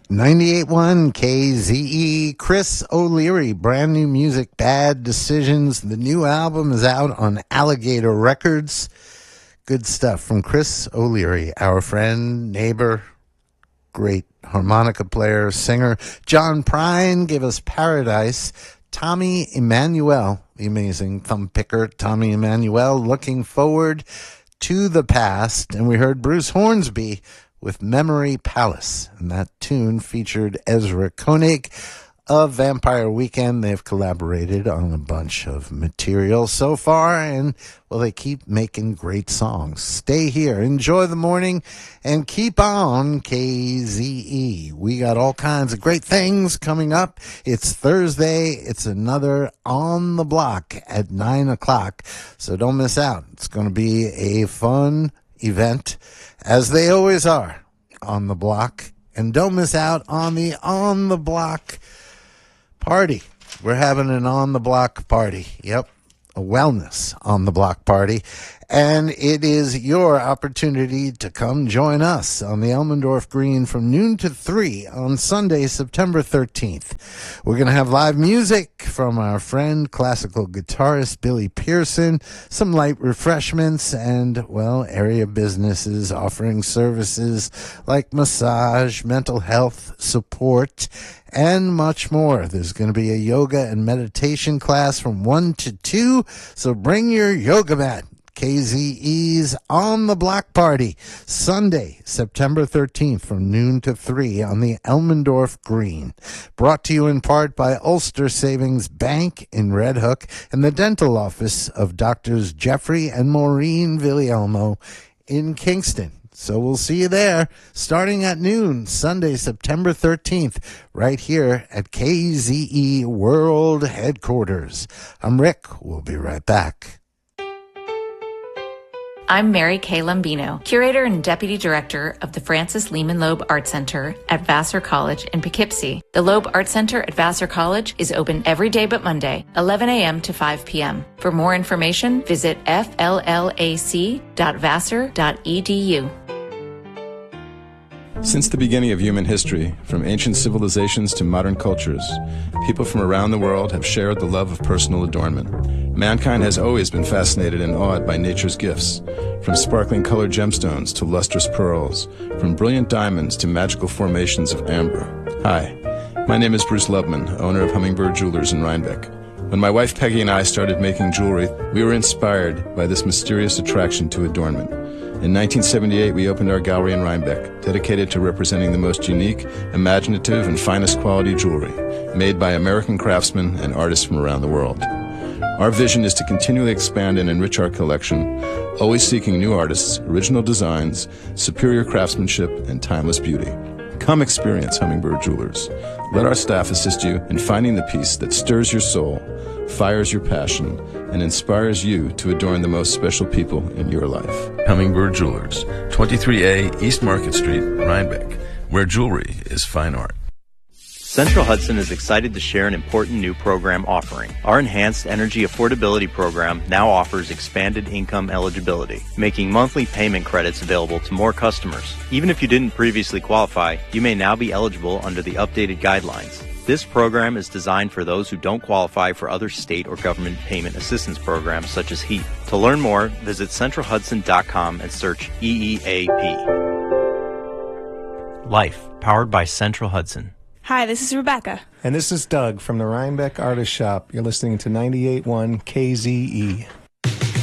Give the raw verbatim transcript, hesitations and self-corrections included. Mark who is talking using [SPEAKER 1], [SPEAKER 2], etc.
[SPEAKER 1] ninety-eight point one K Z E, Chris O'Leary, brand new music, Bad Decisions. The new album is out on Alligator Records. Good stuff from Chris O'Leary, our friend, neighbor, great harmonica player, singer. John Prine gave us Paradise. Tommy Emmanuel, the amazing thumb picker, Tommy Emmanuel, Looking Forward to the Past. And we heard Bruce Hornsby with Memory Palace. And that tune featured Ezra Koenig of Vampire Weekend. They've collaborated on a bunch of material so far, and, well, they keep making great songs. Stay here, enjoy the morning, and keep on K Z E. We got all kinds of great things coming up. It's Thursday. It's another On the Block at nine o'clock, so don't miss out. It's going to be a fun event, as they always are, on the block. And don't miss out on the On the Block party. We're having an On the Block party. Yep, a wellness On the Block party. And it is your opportunity to come join us on the Elmendorf Green from noon to three on Sunday, September thirteenth. We're going to have live music from our friend, classical guitarist Billy Pearson, some light refreshments, and, well, area businesses offering services like massage, mental health support, and much more. There's going to be a yoga and meditation class from one to two, so bring your yoga mat. K Z E's On the Block Party, Sunday, September thirteenth from noon to three on the Elmendorf Green. Brought to you in part by Ulster Savings Bank in Red Hook and the dental office of Doctors Jeffrey and Maureen Villielmo in Kingston. So we'll see you there starting at noon, Sunday, September thirteenth, right here at K Z E World Headquarters. I'm Rick. We'll be right back.
[SPEAKER 2] I'm Mary Kay Lombino, Curator and Deputy Director of the Francis Lehman Loeb Art Center at Vassar College in Poughkeepsie. The Loeb Art Center at Vassar College is open every day but Monday, eleven a.m. to five p.m. For more information, visit f l l a c dot vassar dot e d u.
[SPEAKER 3] Since the beginning of human history, from ancient civilizations to modern cultures, people from around the world have shared the love of personal adornment. Mankind has always been fascinated and awed by nature's gifts, from sparkling colored gemstones to lustrous pearls, from brilliant diamonds to magical formations of amber. Hi, my name is Bruce Lubman, owner of Hummingbird Jewelers in Rhinebeck. When my wife Peggy and I started making jewelry, we were inspired by this mysterious attraction to adornment. In nineteen seventy-eight, we opened our gallery in Rhinebeck, dedicated to representing the most unique, imaginative, and finest quality jewelry, made by American craftsmen and artists from around the world. Our vision is to continually expand and enrich our collection, always seeking new artists, original designs, superior craftsmanship, and timeless beauty. Come experience Hummingbird Jewelers. Let our staff assist you in finding the piece that stirs your soul, fires your passion, and inspires you to adorn the most special people in your life.
[SPEAKER 4] Hummingbird Jewelers, twenty-three A East Market Street, Rhinebeck, where jewelry is fine art.
[SPEAKER 5] Central Hudson is excited to share an important new program offering. Our Enhanced Energy Affordability Program now offers expanded income eligibility, making monthly payment credits available to more customers. Even if you didn't previously qualify, you may now be eligible under the updated guidelines. This program is designed for those who don't qualify for other state or government payment assistance programs such as HEAP. To learn more, visit central hudson dot com and search E E A P. Life, powered by Central Hudson.
[SPEAKER 6] Hi, this is Rebecca.
[SPEAKER 7] And this is Doug from the Rhinebeck Artist Shop. You're listening to ninety-eight point one K Z E.